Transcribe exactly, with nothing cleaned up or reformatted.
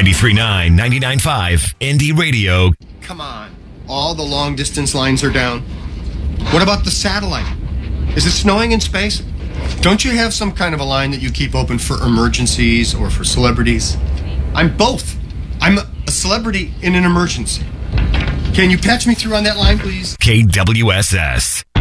ninety-three point nine, ninety-nine point five, Indie Radio. Come on. All the long distance lines are down. What about the satellite? Is it snowing in space? Don't you have some kind of a line that you keep open for emergencies or for celebrities? I'm both. I'm a celebrity in an emergency. Can you patch me through on that line, please? K W S S.